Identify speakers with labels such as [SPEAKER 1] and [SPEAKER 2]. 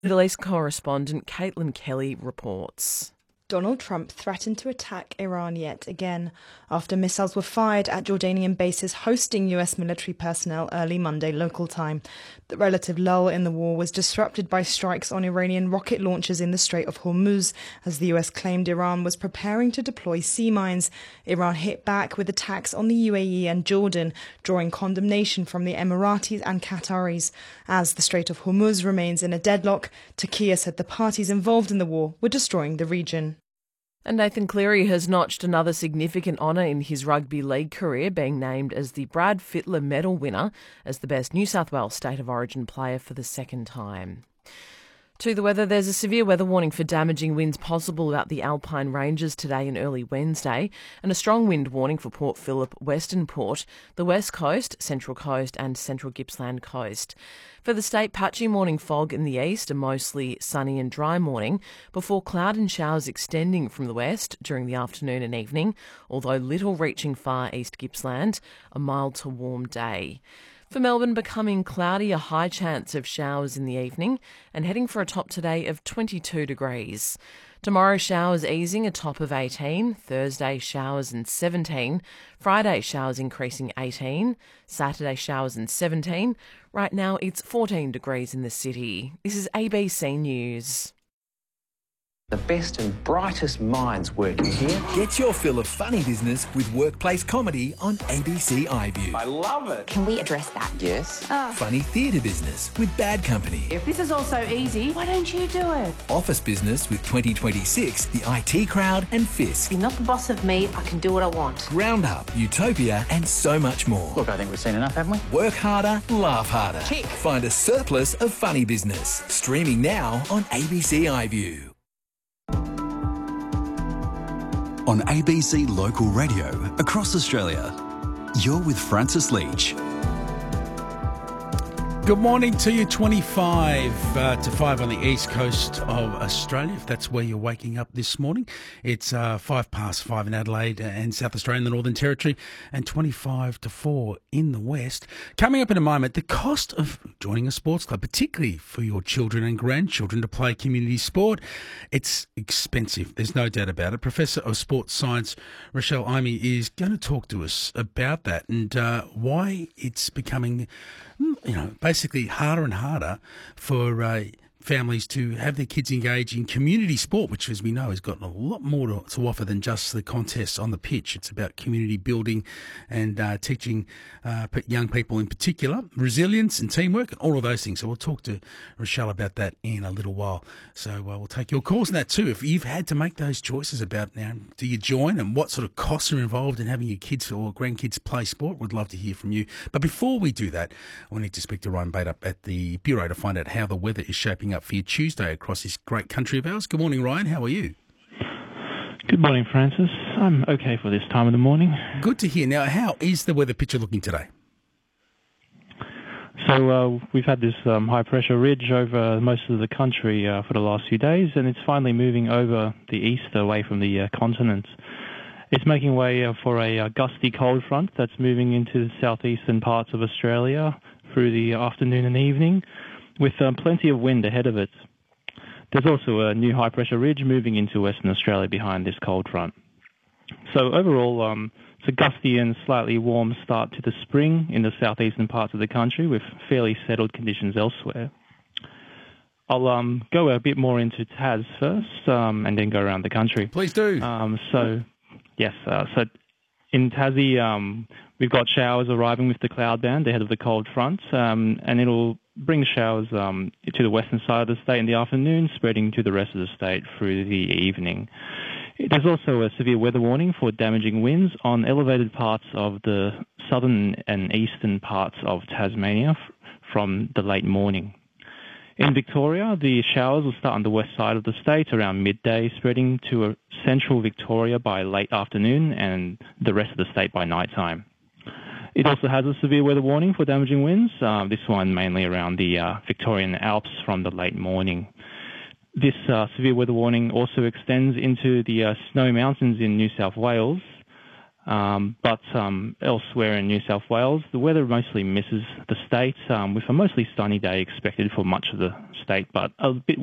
[SPEAKER 1] Middle East correspondent Caitlin Kelly reports.
[SPEAKER 2] Donald Trump threatened to attack Iran yet again after missiles were fired at Jordanian bases hosting US military personnel early Monday local time. The relative lull in the war was disrupted by strikes on Iranian rocket launchers in the Strait of Hormuz, as the US claimed Iran was preparing to deploy sea mines. Iran hit back with attacks on the UAE and Jordan, drawing condemnation from the Emiratis and Qataris. As the Strait of Hormuz remains in a deadlock, Turkey said the parties involved in the war were destroying the region.
[SPEAKER 1] And Nathan Cleary has notched another significant honour in his rugby league career, being named as the Brad Fittler Medal winner as the best New South Wales State of Origin player for the second time. To the weather, there's a severe weather warning for damaging winds possible about the Alpine Ranges today and early Wednesday, and a strong wind warning for Port Phillip, Western Port, the West Coast, Central Coast and Central Gippsland Coast. For the state, patchy morning fog in the east, a mostly sunny and dry morning, before cloud and showers extending from the west during the afternoon and evening, although little reaching far east Gippsland, a mild to warm day. For Melbourne, becoming cloudy, a high chance of showers in the evening, and heading for a top today of 22 degrees. Tomorrow, showers easing, a top of 18. Thursday, showers and 17. Friday, showers increasing 18. Saturday, showers and 17. Right now, it's 14 degrees in the city. This is ABC News.
[SPEAKER 3] The best and brightest minds working here.
[SPEAKER 4] Get your fill of funny business with workplace comedy on ABC iView.
[SPEAKER 3] I love it.
[SPEAKER 5] Can we address that?
[SPEAKER 3] Yes.
[SPEAKER 4] Funny theatre business with Bad Company.
[SPEAKER 6] If this is all so easy, why don't you do it?
[SPEAKER 4] Office business with 2026, the IT Crowd and Fisk.
[SPEAKER 6] You're not the boss of me. I can do what I want.
[SPEAKER 4] Ground Up, Utopia and so much more.
[SPEAKER 3] Look, I think we've seen enough, haven't we?
[SPEAKER 4] Work harder, laugh harder.
[SPEAKER 3] Tick.
[SPEAKER 4] Find a surplus of funny business. Streaming now on ABC iView.
[SPEAKER 7] On ABC Local Radio across Australia, you're with Francis Leach.
[SPEAKER 8] Good morning to you, 25 to 5 on the east coast of Australia, if that's where you're waking up this morning. It's 5:05 in Adelaide and South Australia in the Northern Territory, and 25 to 4 in the west. Coming up in a moment, the cost of joining a sports club, particularly for your children and grandchildren to play community sport, it's expensive. There's no doubt about it. Professor of Sports Science Rochelle Imey is going to talk to us about that and why it's becoming, basically harder and harder for families to have their kids engage in community sport, which, as we know, has gotten a lot more to offer than just the contests on the pitch. It's about community building and teaching young people in particular resilience and teamwork and all of those things. So we'll talk to Rochelle about that in a little while. So we'll take your calls on that too. If you've had to make those choices about now, do you join and what sort of costs are involved in having your kids or grandkids play sport, we'd love to hear from you. But before we do that, we need to speak to Ryan Bate up at the Bureau to find out how the weather is shaping up for your Tuesday across this great country of ours. Good morning, Ryan. How are you?
[SPEAKER 9] Good morning, Francis. I'm okay for this time of the morning.
[SPEAKER 8] Good to hear. Now, how is the weather picture looking today?
[SPEAKER 9] So we've had this high-pressure ridge over most of the country for the last few days, and it's finally moving over the east away from the continent. It's making way for a gusty cold front that's moving into the southeastern parts of Australia through the afternoon and evening, with plenty of wind ahead of it. There's also a new high-pressure ridge moving into Western Australia behind this cold front. So overall, it's a gusty and slightly warm start to the spring in the southeastern parts of the country, with fairly settled conditions elsewhere. I'll go a bit more into Tas first, and then go around the country.
[SPEAKER 8] Please do.
[SPEAKER 9] So in Tassie, we've got showers arriving with the cloud band ahead of the cold front, and it'll bring showers to the western side of the state in the afternoon, spreading to the rest of the state through the evening. There's also a severe weather warning for damaging winds on elevated parts of the southern and eastern parts of Tasmania from the late morning. In Victoria, the showers will start on the west side of the state around midday, spreading to central Victoria by late afternoon and the rest of the state by night time. It also has a severe weather warning for damaging winds, this one mainly around the Victorian Alps from the late morning. This severe weather warning also extends into the Snowy Mountains in New South Wales, But elsewhere in New South Wales, the weather mostly misses the state, with a mostly sunny day expected for much of the state, but a bit